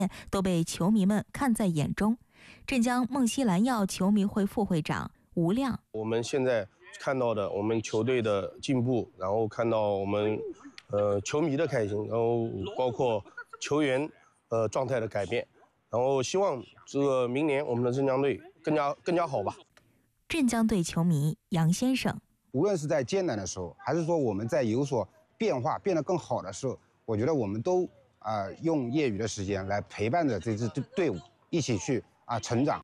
都被球迷们看在眼中。镇江梦溪蓝药球迷会副会长吴亮： 我们现在看到的我们球队的进步，然后看到我们球迷的开心，然后包括球员状态的改变，然后希望这个明年我们的镇江队更加好吧。 镇江队球迷杨先生： 无论是在艰难的时候，还是说我们在有所变化变得更好的时候，我觉得我们都用业余的时间来陪伴着这支队伍一起去成长。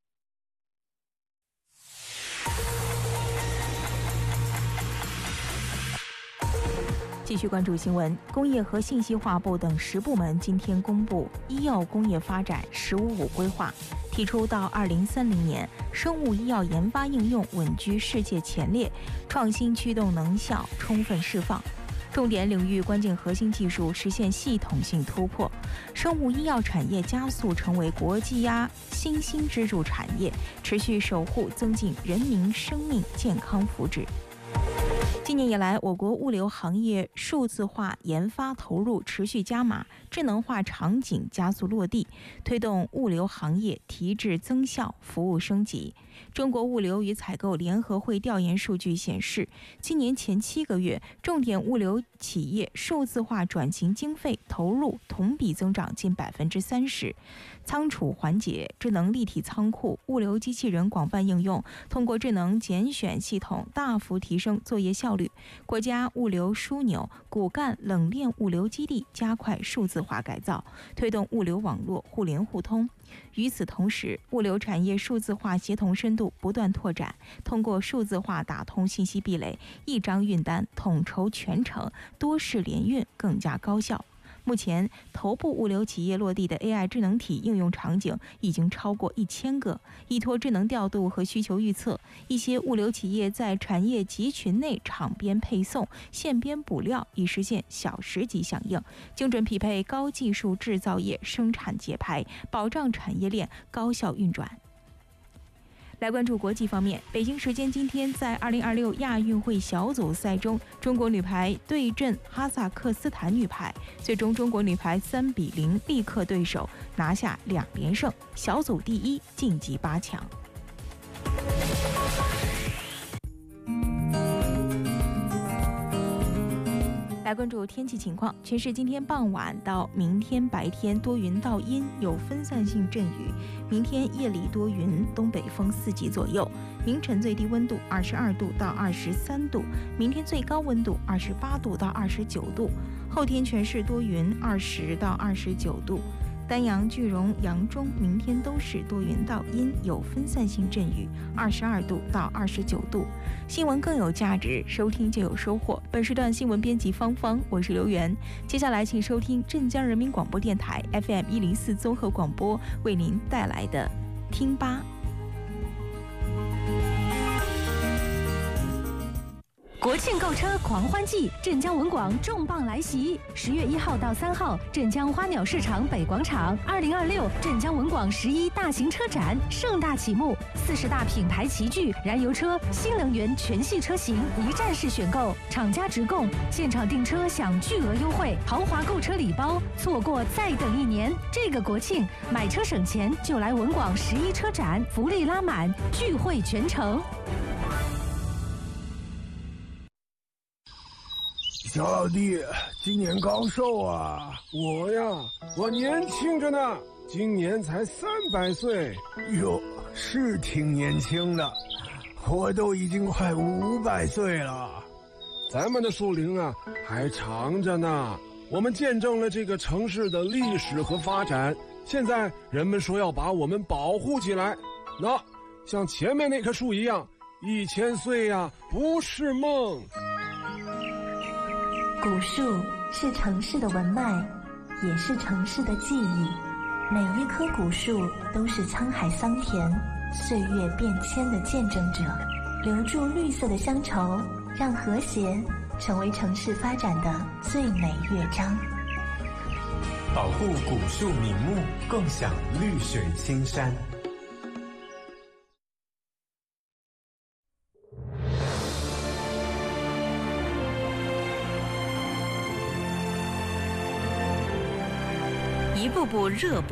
继续关注新闻，工业和信息化部等10部门今天公布医药工业发展“15+5”规划，提出到2030年，生物医药研发应用稳居世界前列，创新驱动能效充分释放，重点领域关键核心技术实现系统性突破，生物医药产业加速成为国际新兴支柱产业，持续守护增进人民生命健康福祉。今年以来，我国物流行业数字化研发投入持续加码，智能化场景加速落地，推动物流行业提质增效、服务升级。中国物流与采购联合会调研数据显示，今年前7个月，重点物流企业数字化转型经费投入同比增长近30%。仓储环节、智能立体仓库、物流机器人广泛应用，通过智能拣选系统大幅提升作业效率。国家物流枢纽、骨干冷链物流基地加快数字化改造，推动物流网络互联互通。与此同时，物流产业数字化协同深度不断拓展，通过数字化打通信息壁垒，一张运单统筹全程，多式联运更加高效。目前，头部物流企业落地的 AI 智能体应用场景已经超过1000个，依托智能调度和需求预测，一些物流企业在产业集群内场边配送、线边补料，以实现小时级响应，精准匹配高技术制造业生产节拍，保障产业链高效运转。来关注国际方面，北京时间今天，在2026亚运会小组赛中，中国女排对阵哈萨克斯坦女排，最终中国女排3-0力克对手，拿下2连胜，小组第1，晋级8强。来关注天气情况，全市今天傍晚到明天白天多云到阴，有分散性阵雨。明天夜里多云，东北风4级左右。明晨最低温度22度到23度，明天最高温度28度到29度。后天全市多云，20到29度。丹阳、句容、扬中明天都是多云到阴，有分散性阵雨，22度到29度。新闻更有价值，收听就有收获。本时段新闻编辑芳芳，我是刘源。接下来请收听镇江人民广播电台 FM104综合广播为您带来的听吧。 国庆购车狂欢季，镇江文广重磅来袭！10月1号到3号，镇江花鸟市场北广场，2026镇江文广11大型车展盛大启幕，40大品牌齐聚，燃油车、新能源全系车型一站式选购，厂家直供，现场订车享巨额优惠，豪华购车礼包，错过再等1年。这个国庆买车省钱就来文广11车展，福利拉满，聚会全城。 小老弟，今年高寿啊？我年轻着呢，今年才300岁。哟，是挺年轻的，我都已经快500岁了。咱们的树龄啊，还长着呢。我们见证了这个城市的历史和发展，现在人们说要把我们保护起来。那像前面那棵树一样，1000岁呀，不是梦。 古树是城市的文脉，也是城市的记忆。每一棵古树都是沧海桑田、岁月变迁的见证者，留住绿色的乡愁，让和谐成为城市发展的最美乐章。 保护古树名木，共享绿水青山。 一步部热播。